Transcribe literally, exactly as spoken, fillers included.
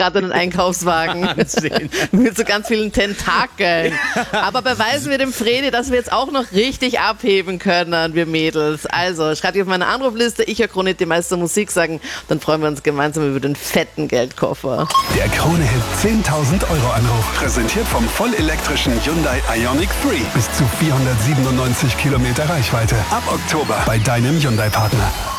gerade einen Einkaufswagen mit so ganz vielen Tentakeln. Aber beweisen wir dem Fredi, dass wir jetzt auch noch richtig abheben können, wir Mädels. Also, schreibt ihr auf meine Anrufliste, ich höre Krone die Meister Musik sagen, dann freuen wir uns gemeinsam über den fetten Geldkoffer. Der Krone-Hit zehntausend Euro Anruf, präsentiert vom vollelektrischen Hyundai Ioniq drei. Bis zu vierhundertsiebenundneunzig Kilometer Reichweite. Ab Oktober bei deinem Hyundai-Partner.